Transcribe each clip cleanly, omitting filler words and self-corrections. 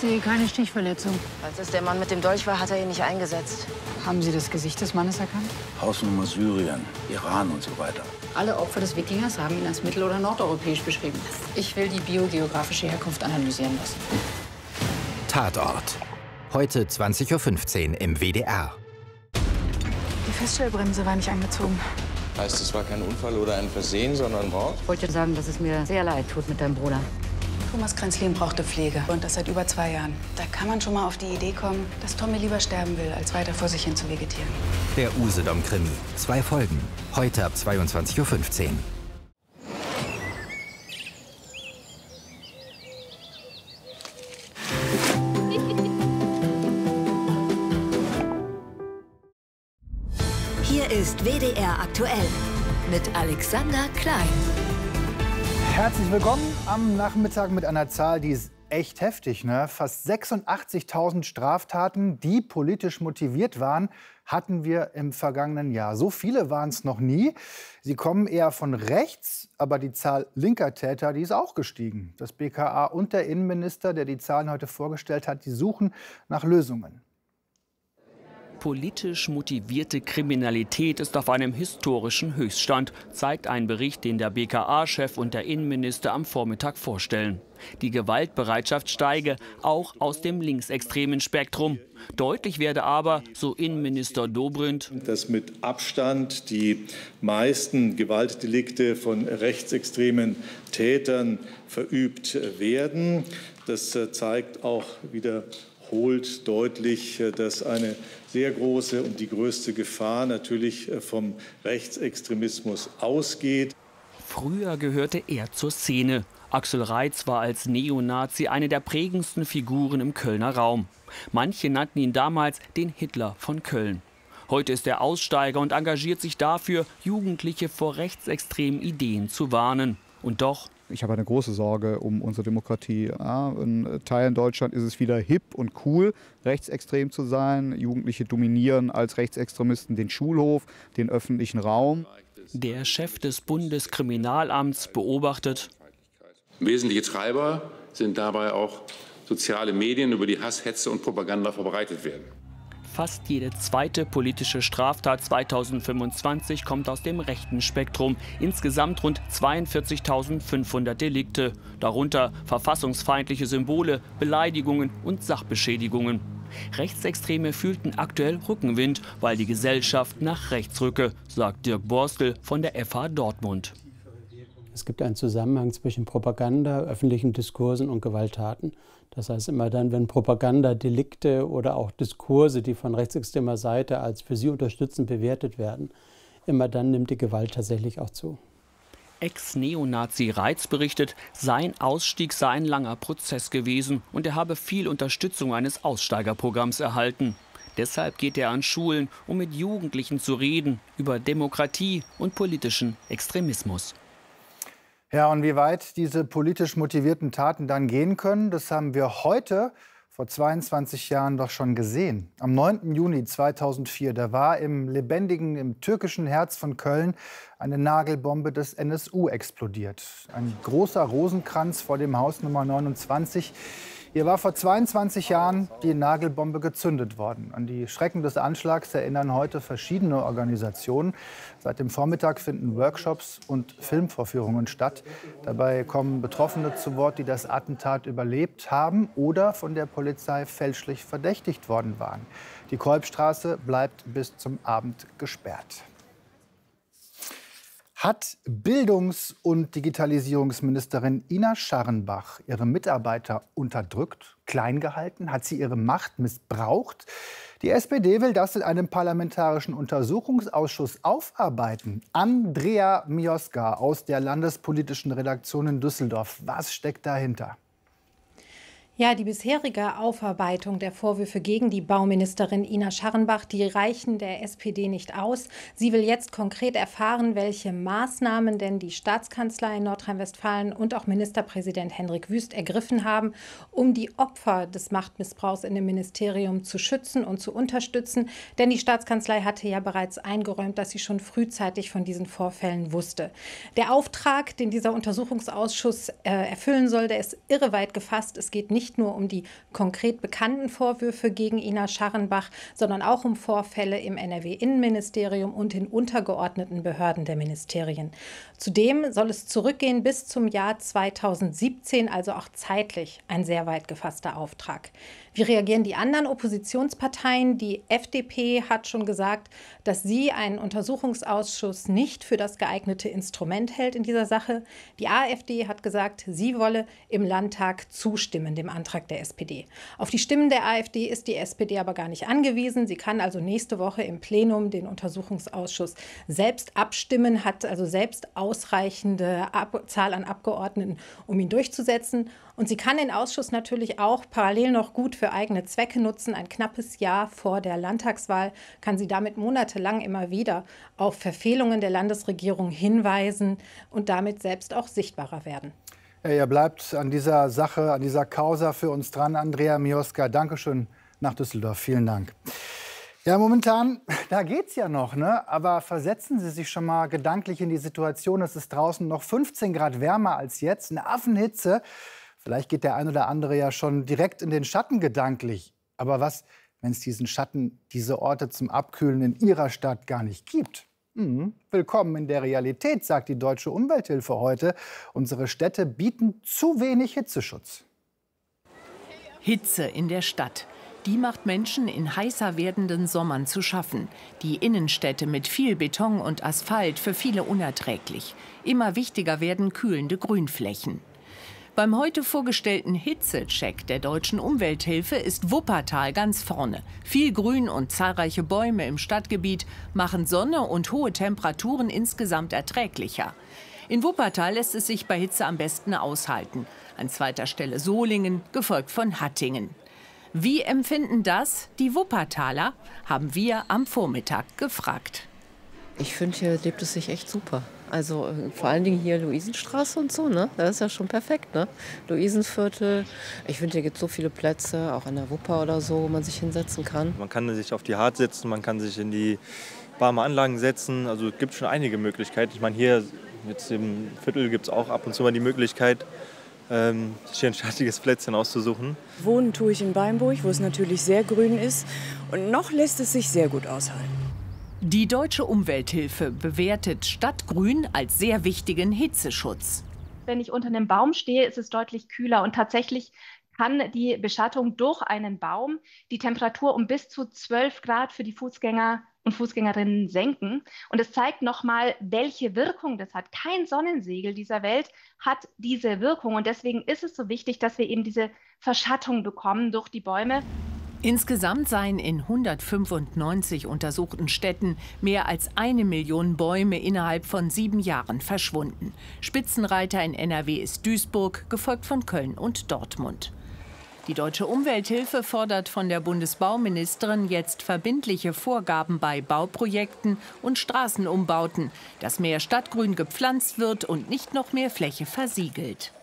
sehe keine Stichverletzung. Als es der Mann mit dem Dolch war, hat er ihn nicht eingesetzt. Haben Sie das Gesicht des Mannes erkannt? Hausnummer Syrien, Iran und so weiter. Alle Opfer des Wikingers haben ihn als mittel- oder nordeuropäisch beschrieben. Ich will die biogeografische Herkunft analysieren lassen. Tatort. Heute 20:15 Uhr im WDR. Die Feststellbremse war nicht angezogen. Heißt, es war kein Unfall oder ein Versehen, sondern Mord? Ich wollte sagen, dass es mir sehr leid tut mit deinem Bruder. Thomas Kränzlin brauchte Pflege. Und das seit über 2 Jahren. Da kann man schon mal auf die Idee kommen, dass Tommy lieber sterben will, als weiter vor sich hin zu vegetieren. Der Usedom-Krimi. 2 Folgen. Heute ab 22:15 Uhr. Hier ist WDR aktuell mit Alexander Klein. Herzlich willkommen am Nachmittag mit einer Zahl, die ist echt heftig, ne? Fast 86.000 Straftaten, die politisch motiviert waren, hatten wir im vergangenen Jahr. So viele waren es noch nie. Sie kommen eher von rechts, aber die Zahl linker Täter, die ist auch gestiegen. Das BKA und der Innenminister, der die Zahlen heute vorgestellt hat, die suchen nach Lösungen. Politisch motivierte Kriminalität ist auf einem historischen Höchststand, zeigt ein Bericht, den der BKA-Chef und der Innenminister am Vormittag vorstellen. Die Gewaltbereitschaft steige, auch aus dem linksextremen Spektrum. Deutlich werde aber, so Innenminister Dobrindt, dass mit Abstand die meisten Gewaltdelikte von rechtsextremen Tätern verübt werden. Das zeigt auch wiederholt deutlich, dass eine sehr große und die größte Gefahr natürlich vom Rechtsextremismus ausgeht. Früher gehörte er zur Szene. Axel Reitz war als Neonazi eine der prägendsten Figuren im Kölner Raum. Manche nannten ihn damals den Hitler von Köln. Heute ist er Aussteiger und engagiert sich dafür, Jugendliche vor rechtsextremen Ideen zu warnen. Und doch: Ich habe eine große Sorge um unsere Demokratie. In Teilen Deutschland ist es wieder hip und cool, rechtsextrem zu sein. Jugendliche dominieren als Rechtsextremisten den Schulhof, den öffentlichen Raum. Der Chef des Bundeskriminalamts beobachtet: Wesentliche Treiber sind dabei auch soziale Medien, über die Hass, Hetze und Propaganda verbreitet werden. Fast jede zweite politische Straftat 2025 kommt aus dem rechten Spektrum. Insgesamt rund 42.500 Delikte. Darunter verfassungsfeindliche Symbole, Beleidigungen und Sachbeschädigungen. Rechtsextreme fühlten aktuell Rückenwind, weil die Gesellschaft nach rechts rücke, sagt Dirk Borstel von der FH Dortmund. Es gibt einen Zusammenhang zwischen Propaganda, öffentlichen Diskursen und Gewalttaten. Das heißt, immer dann, wenn Propagandadelikte oder auch Diskurse, die von rechtsextremer Seite als für sie unterstützend bewertet werden, immer dann nimmt die Gewalt tatsächlich auch zu. Ex-Neonazi Reitz berichtet, sein Ausstieg sei ein langer Prozess gewesen und er habe viel Unterstützung eines Aussteigerprogramms erhalten. Deshalb geht er an Schulen, um mit Jugendlichen zu reden über Demokratie und politischen Extremismus. Ja, und wie weit diese politisch motivierten Taten dann gehen können, das haben wir heute vor 22 Jahren doch schon gesehen. Am 9. Juni 2004, da war im türkischen Herz von Köln eine Nagelbombe des NSU explodiert. Ein großer Rosenkranz vor dem Haus Nummer 29. Hier war vor 22 Jahren die Nagelbombe gezündet worden. An die Schrecken des Anschlags erinnern heute verschiedene Organisationen. Seit dem Vormittag finden Workshops und Filmvorführungen statt. Dabei kommen Betroffene zu Wort, die das Attentat überlebt haben oder von der Polizei fälschlich verdächtigt worden waren. Die Kolbstraße bleibt bis zum Abend gesperrt. Hat Bildungs- und Digitalisierungsministerin Ina Scharrenbach ihre Mitarbeiter unterdrückt, klein gehalten? Hat sie ihre Macht missbraucht? Die SPD will das in einem parlamentarischen Untersuchungsausschuss aufarbeiten. Andrea Mioska aus der landespolitischen Redaktion in Düsseldorf. Was steckt dahinter? Ja, die bisherige Aufarbeitung der Vorwürfe gegen die Bauministerin Ina Scharrenbach, die reichen der SPD nicht aus. Sie will jetzt konkret erfahren, welche Maßnahmen denn die Staatskanzlei in Nordrhein-Westfalen und auch Ministerpräsident Hendrik Wüst ergriffen haben, um die Opfer des Machtmissbrauchs in dem Ministerium zu schützen und zu unterstützen. Denn die Staatskanzlei hatte ja bereits eingeräumt, dass sie schon frühzeitig von diesen Vorfällen wusste. Der Auftrag, den dieser Untersuchungsausschuss erfüllen soll, der ist irreweit gefasst. Es geht nicht nicht nur um die konkret bekannten Vorwürfe gegen Ina Scharrenbach, sondern auch um Vorfälle im NRW-Innenministerium und in untergeordneten Behörden der Ministerien. Zudem soll es zurückgehen bis zum Jahr 2017, also auch zeitlich ein sehr weit gefasster Auftrag. Wie reagieren die anderen Oppositionsparteien? Die FDP hat schon gesagt, dass sie einen Untersuchungsausschuss nicht für das geeignete Instrument hält in dieser Sache. Die AfD hat gesagt, sie wolle im Landtag zustimmen, dem Antrag der SPD. Auf die Stimmen der AfD ist die SPD aber gar nicht angewiesen. Sie kann also nächste Woche im Plenum den Untersuchungsausschuss selbst abstimmen, hat also selbst ausreichende Zahl an Abgeordneten, um ihn durchzusetzen. Und sie kann den Ausschuss natürlich auch parallel noch gut für eigene Zwecke nutzen. Ein knappes Jahr vor der Landtagswahl kann sie damit monatelang immer wieder auf Verfehlungen der Landesregierung hinweisen und damit selbst auch sichtbarer werden. Ja, ihr bleibt an dieser Sache, an dieser Causa für uns dran. Andrea Mioska, Dankeschön nach Düsseldorf. Vielen Dank. Ja, momentan, da geht's ja noch, ne? Aber versetzen Sie sich schon mal gedanklich in die Situation, es ist draußen noch 15 Grad wärmer als jetzt, eine Affenhitze. Vielleicht geht der ein oder andere ja schon direkt in den Schatten gedanklich. Aber was, wenn es diesen Schatten, diese Orte zum Abkühlen in Ihrer Stadt gar nicht gibt? Willkommen in der Realität, sagt die Deutsche Umwelthilfe heute. Unsere Städte bieten zu wenig Hitzeschutz. Hitze in der Stadt. Die macht Menschen in heißer werdenden Sommern zu schaffen. Die Innenstädte mit viel Beton und Asphalt für viele unerträglich. Immer wichtiger werden kühlende Grünflächen. Beim heute vorgestellten Hitzecheck der Deutschen Umwelthilfe ist Wuppertal ganz vorne. Viel Grün und zahlreiche Bäume im Stadtgebiet machen Sonne und hohe Temperaturen insgesamt erträglicher. In Wuppertal lässt es sich bei Hitze am besten aushalten. An zweiter Stelle Solingen, gefolgt von Hattingen. Wie empfinden das die Wuppertaler, haben wir am Vormittag gefragt. Ich finde, hier lebt es sich echt super. Also vor allen Dingen hier Luisenstraße und so, ne? Das ist ja schon perfekt, ne? Luisenviertel. Ich finde, hier gibt es so viele Plätze, auch an der Wupper oder so, wo man sich hinsetzen kann. Man kann sich auf die Hart setzen, man kann sich in die warme Anlagen setzen. Also es gibt schon einige Möglichkeiten. Ich meine, hier jetzt im Viertel gibt es auch ab und zu mal die Möglichkeit, sich hier ein schattiges Plätzchen auszusuchen. Wohnen tue ich in Beimburg, wo es natürlich sehr grün ist. Und noch lässt es sich sehr gut aushalten. Die Deutsche Umwelthilfe bewertet Stadtgrün als sehr wichtigen Hitzeschutz. Wenn ich unter einem Baum stehe, ist es deutlich kühler. Und tatsächlich kann die Beschattung durch einen Baum die Temperatur um bis zu 12 Grad für die Fußgänger und Fußgängerinnen senken. Und es zeigt nochmal, welche Wirkung das hat. Kein Sonnensegel dieser Welt hat diese Wirkung. Und deswegen ist es so wichtig, dass wir eben diese Verschattung bekommen durch die Bäume. Insgesamt seien in 195 untersuchten Städten mehr als 1 Million Bäume innerhalb von 7 Jahren verschwunden. Spitzenreiter in NRW ist Duisburg, gefolgt von Köln und Dortmund. Die Deutsche Umwelthilfe fordert von der Bundesbauministerin jetzt verbindliche Vorgaben bei Bauprojekten und Straßenumbauten, dass mehr Stadtgrün gepflanzt wird und nicht noch mehr Fläche versiegelt.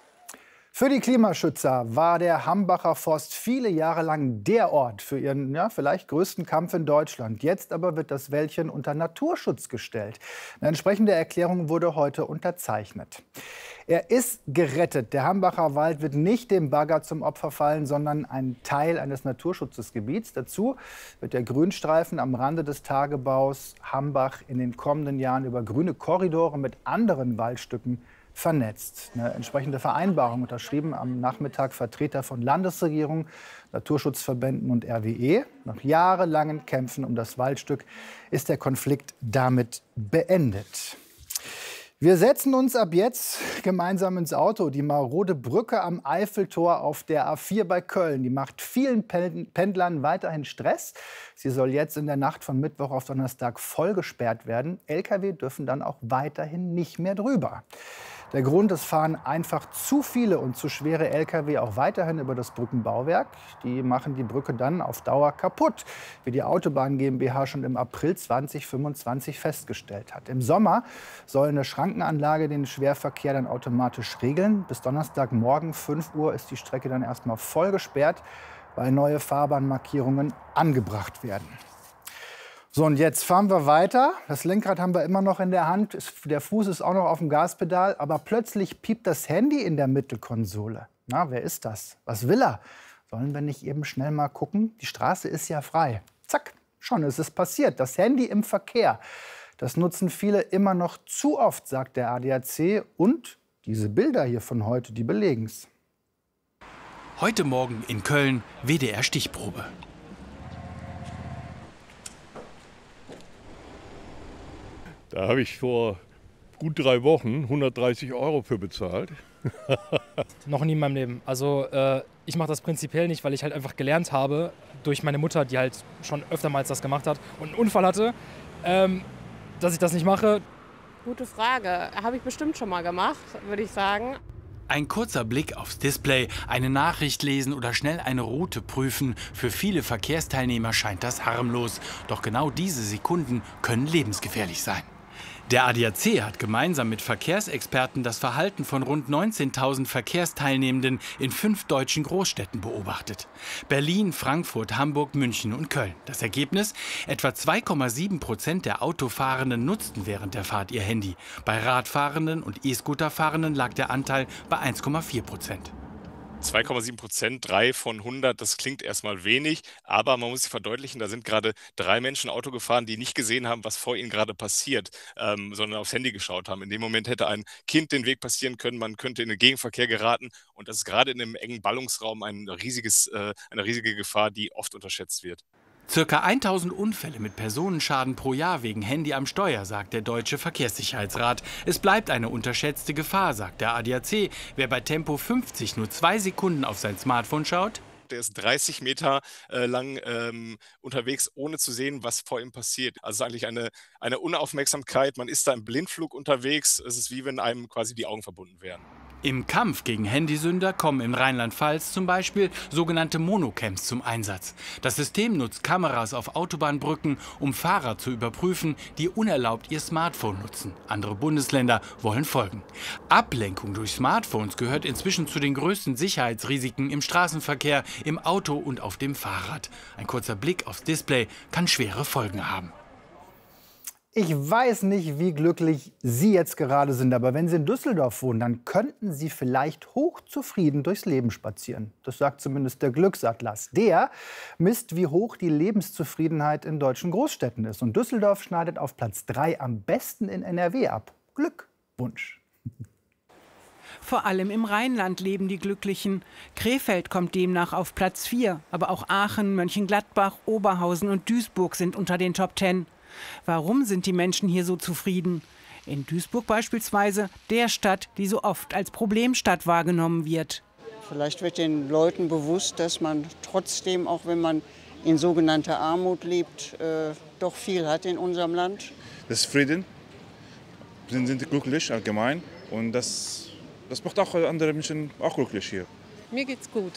Für die Klimaschützer war der Hambacher Forst viele Jahre lang der Ort für ihren vielleicht größten Kampf in Deutschland. Jetzt aber wird das Wäldchen unter Naturschutz gestellt. Eine entsprechende Erklärung wurde heute unterzeichnet. Er ist gerettet. Der Hambacher Wald wird nicht dem Bagger zum Opfer fallen, sondern ein Teil eines Naturschutzgebiets. Dazu wird der Grünstreifen am Rande des Tagebaus Hambach in den kommenden Jahren über grüne Korridore mit anderen Waldstücken vernetzt. Eine entsprechende Vereinbarung unterschrieben am Nachmittag Vertreter von Landesregierung, Naturschutzverbänden und RWE. Nach jahrelangen Kämpfen um das Waldstück ist der Konflikt damit beendet. Wir setzen uns ab jetzt gemeinsam ins Auto. Die marode Brücke am Eiffeltor auf der A4 bei Köln, die macht vielen Pendlern weiterhin Stress. Sie soll jetzt in der Nacht von Mittwoch auf Donnerstag voll gesperrt werden. Lkw dürfen dann auch weiterhin nicht mehr drüber. Der Grund, es fahren einfach zu viele und zu schwere Lkw auch weiterhin über das Brückenbauwerk. Die machen die Brücke dann auf Dauer kaputt, wie die Autobahn GmbH schon im April 2025 festgestellt hat. Im Sommer soll eine Schrankenanlage den Schwerverkehr dann automatisch regeln. Bis Donnerstagmorgen 5 Uhr ist die Strecke dann erstmal voll gesperrt, weil neue Fahrbahnmarkierungen angebracht werden. So, und jetzt fahren wir weiter. Das Lenkrad haben wir immer noch in der Hand. Der Fuß ist auch noch auf dem Gaspedal. Aber plötzlich piept das Handy in der Mittelkonsole. Na, wer ist das? Was will er? Sollen wir nicht eben schnell mal gucken? Die Straße ist ja frei. Zack, schon ist es passiert. Das Handy im Verkehr. Das nutzen viele immer noch zu oft, sagt der ADAC. Und diese Bilder hier von heute, die belegen's. Heute Morgen in Köln, WDR-Stichprobe. Da habe ich vor gut 3 Wochen 130 € für bezahlt. Noch nie in meinem Leben. Also ich mache das prinzipiell nicht, weil ich halt einfach gelernt habe durch meine Mutter, die halt schon öftermals das gemacht hat und einen Unfall hatte, dass ich das nicht mache. Gute Frage. Habe ich bestimmt schon mal gemacht, würde ich sagen. Ein kurzer Blick aufs Display, eine Nachricht lesen oder schnell eine Route prüfen. Für viele Verkehrsteilnehmer scheint das harmlos. Doch genau diese Sekunden können lebensgefährlich sein. Der ADAC hat gemeinsam mit Verkehrsexperten das Verhalten von rund 19.000 Verkehrsteilnehmenden in 5 deutschen Großstädten beobachtet. Berlin, Frankfurt, Hamburg, München und Köln. Das Ergebnis? Etwa 2,7% der Autofahrenden nutzten während der Fahrt ihr Handy. Bei Radfahrenden und E-Scooterfahrenden lag der Anteil bei 1,4%. 2,7%, 3 von 100, das klingt erstmal wenig, aber man muss sich verdeutlichen, da sind gerade 3 Menschen Auto gefahren, die nicht gesehen haben, was vor ihnen gerade passiert, sondern aufs Handy geschaut haben. In dem Moment hätte ein Kind den Weg passieren können, man könnte in den Gegenverkehr geraten und das ist gerade in einem engen Ballungsraum eine riesige Gefahr, die oft unterschätzt wird. Circa 1000 Unfälle mit Personenschaden pro Jahr wegen Handy am Steuer, sagt der Deutsche Verkehrssicherheitsrat. Es bleibt eine unterschätzte Gefahr, sagt der ADAC. Wer bei Tempo 50 nur 2 Sekunden auf sein Smartphone schaut, der ist 30 Meter lang unterwegs, ohne zu sehen, was vor ihm passiert. Also eigentlich eine Unaufmerksamkeit, man ist da im Blindflug unterwegs. Es ist wie wenn einem quasi die Augen verbunden wären. Im Kampf gegen Handysünder kommen in Rheinland-Pfalz zum Beispiel sogenannte Monocams zum Einsatz. Das System nutzt Kameras auf Autobahnbrücken, um Fahrer zu überprüfen, die unerlaubt ihr Smartphone nutzen. Andere Bundesländer wollen folgen. Ablenkung durch Smartphones gehört inzwischen zu den größten Sicherheitsrisiken im Straßenverkehr, im Auto und auf dem Fahrrad. Ein kurzer Blick aufs Display kann schwere Folgen haben. Ich weiß nicht, wie glücklich Sie jetzt gerade sind, aber wenn Sie in Düsseldorf wohnen, dann könnten Sie vielleicht hochzufrieden durchs Leben spazieren. Das sagt zumindest der Glücksatlas. Der misst, wie hoch die Lebenszufriedenheit in deutschen Großstädten ist. Und Düsseldorf schneidet auf Platz 3 am besten in NRW ab. Glückwunsch! Vor allem im Rheinland leben die Glücklichen. Krefeld kommt demnach auf Platz 4. Aber auch Aachen, Mönchengladbach, Oberhausen und Duisburg sind unter den Top 10. Warum sind die Menschen hier so zufrieden? In Duisburg beispielsweise, der Stadt, die so oft als Problemstadt wahrgenommen wird. Vielleicht wird den Leuten bewusst, dass man trotzdem, auch wenn man in sogenannter Armut lebt, doch viel hat in unserem Land. Das ist Frieden, sind glücklich allgemein und das macht auch andere Menschen auch glücklich hier. Mir geht's gut.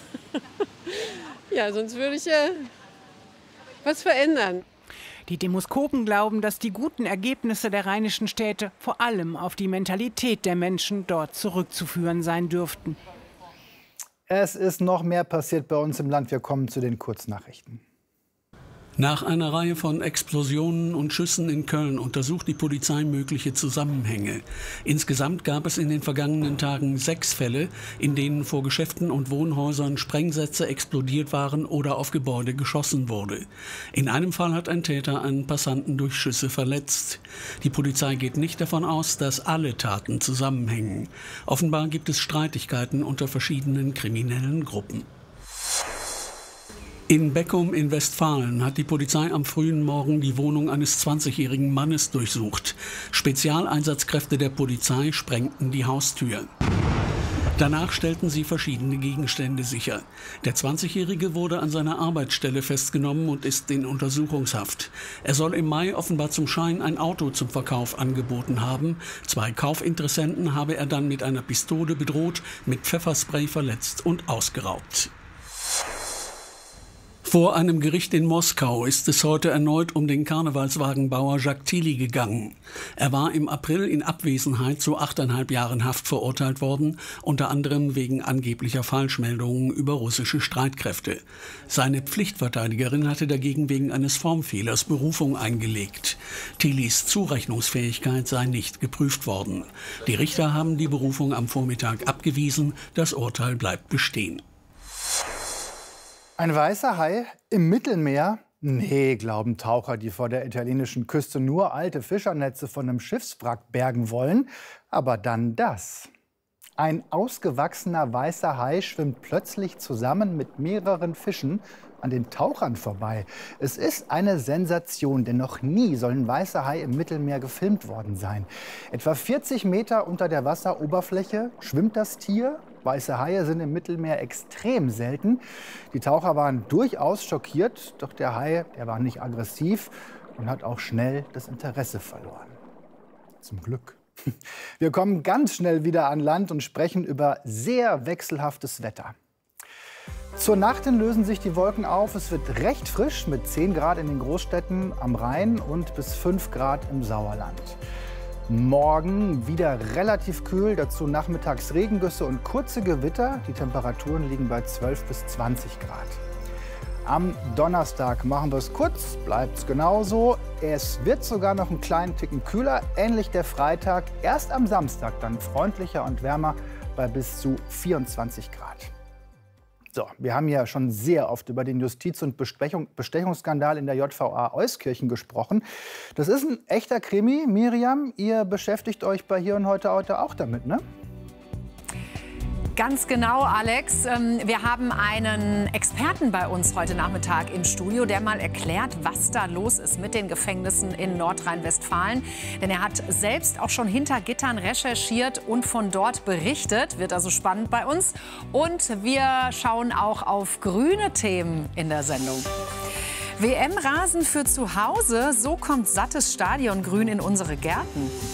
Ja, sonst würde ich was verändern. Die Demoskopen glauben, dass die guten Ergebnisse der rheinischen Städte vor allem auf die Mentalität der Menschen dort zurückzuführen sein dürften. Es ist noch mehr passiert bei uns im Land. Wir kommen zu den Kurznachrichten. Nach einer Reihe von Explosionen und Schüssen in Köln untersucht die Polizei mögliche Zusammenhänge. Insgesamt gab es in den vergangenen Tagen 6 Fälle, in denen vor Geschäften und Wohnhäusern Sprengsätze explodiert waren oder auf Gebäude geschossen wurde. In einem Fall hat ein Täter einen Passanten durch Schüsse verletzt. Die Polizei geht nicht davon aus, dass alle Taten zusammenhängen. Offenbar gibt es Streitigkeiten unter verschiedenen kriminellen Gruppen. In Beckum in Westfalen hat die Polizei am frühen Morgen die Wohnung eines 20-jährigen Mannes durchsucht. Spezialeinsatzkräfte der Polizei sprengten die Haustür. Danach stellten sie verschiedene Gegenstände sicher. Der 20-Jährige wurde an seiner Arbeitsstelle festgenommen und ist in Untersuchungshaft. Er soll im Mai offenbar zum Schein ein Auto zum Verkauf angeboten haben. 2 Kaufinteressenten habe er dann mit einer Pistole bedroht, mit Pfefferspray verletzt und ausgeraubt. Vor einem Gericht in Moskau ist es heute erneut um den Karnevalswagenbauer Jacques Tilly gegangen. Er war im April in Abwesenheit zu 8,5 Jahren Haft verurteilt worden, unter anderem wegen angeblicher Falschmeldungen über russische Streitkräfte. Seine Pflichtverteidigerin hatte dagegen wegen eines Formfehlers Berufung eingelegt. Tillys Zurechnungsfähigkeit sei nicht geprüft worden. Die Richter haben die Berufung am Vormittag abgewiesen. Das Urteil bleibt bestehen. Ein weißer Hai im Mittelmeer? Nee, glauben Taucher, die vor der italienischen Küste nur alte Fischernetze von einem Schiffswrack bergen wollen. Aber dann das. Ein ausgewachsener weißer Hai schwimmt plötzlich zusammen mit mehreren Fischen an den Tauchern vorbei. Es ist eine Sensation, denn noch nie soll ein weißer Hai im Mittelmeer gefilmt worden sein. Etwa 40 Meter unter der Wasseroberfläche schwimmt das Tier. Weiße Haie sind im Mittelmeer extrem selten. Die Taucher waren durchaus schockiert, doch der Hai, der war nicht aggressiv und hat auch schnell das Interesse verloren. Zum Glück. Wir kommen ganz schnell wieder an Land und sprechen über sehr wechselhaftes Wetter. Zur Nacht hin lösen sich die Wolken auf. Es wird recht frisch mit 10 Grad in den Großstädten am Rhein und bis 5 Grad im Sauerland. Morgen wieder relativ kühl, dazu nachmittags Regengüsse und kurze Gewitter. Die Temperaturen liegen bei 12 bis 20 Grad. Am Donnerstag machen wir es kurz, bleibt es genauso. Es wird sogar noch einen kleinen Ticken kühler, ähnlich der Freitag. Erst am Samstag dann freundlicher und wärmer bei bis zu 24 Grad. So, wir haben ja schon sehr oft über den Justiz- und Bestechungsskandal in der JVA Euskirchen gesprochen. Das ist ein echter Krimi. Miriam, ihr beschäftigt euch bei Hier und Heute auch damit, ne? Ganz genau, Alex. Wir haben einen Experten bei uns heute Nachmittag im Studio, der mal erklärt, was da los ist mit den Gefängnissen in Nordrhein-Westfalen. Denn er hat selbst auch schon hinter Gittern recherchiert und von dort berichtet. Wird also spannend bei uns. Und wir schauen auch auf grüne Themen in der Sendung. WM-Rasen für zu Hause, so kommt sattes Stadiongrün in unsere Gärten.